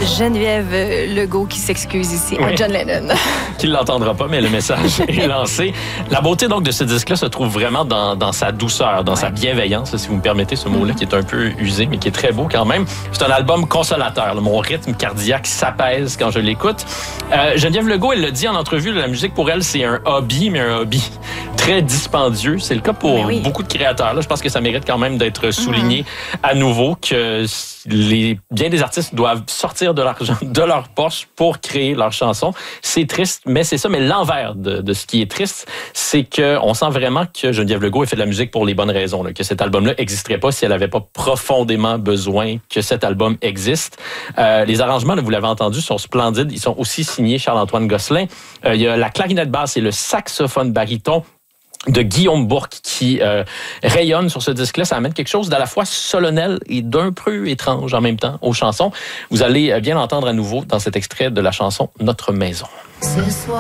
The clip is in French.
Geneviève Legault qui s'excuse ici à John Lennon. Qui ne l'entendra pas, mais le message est lancé. La beauté donc de ce disque-là se trouve vraiment dans sa douceur, dans sa bienveillance, si vous me permettez ce mot-là, qui est un peu usé, mais qui est très beau quand même. C'est un album consolateur. Mon rythme cardiaque s'apaise quand je l'écoute. Geneviève Legault, elle le dit en entrevue, la musique pour elle, c'est un hobby, mais un hobby très dispendieux. C'est le cas pour beaucoup de créateurs. Là, je pense que ça mérite quand même d'être souligné à nouveau que bien des artistes doivent sortir de l'argent de leur poche pour créer leurs chansons. C'est triste, mais c'est ça. Mais l'envers de ce qui est triste, c'est qu'on sent vraiment que Geneviève Legault a fait de la musique pour les bonnes raisons. Là, que cet album-là n'existerait pas si elle n'avait pas profondément besoin que cet album existe. Les arrangements, là, vous l'avez entendu, sont splendides. Ils sont aussi signés Charles-Antoine Gosselin. Il y a la clarinette basse et le saxophone baryton de Guillaume Bourque qui rayonne sur ce disque-là. Ça amène quelque chose d'à la fois solennel et d'un peu étrange en même temps aux chansons. Vous allez bien l'entendre à nouveau dans cet extrait de la chanson « Notre maison ». Ce soir.